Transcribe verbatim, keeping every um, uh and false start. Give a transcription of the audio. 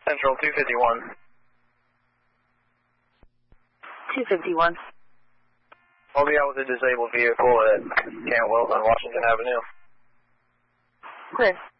Central two fifty-one. two fifty-one. I'll be out with a disabled vehicle at Camp Wells on Washington Avenue. Clear.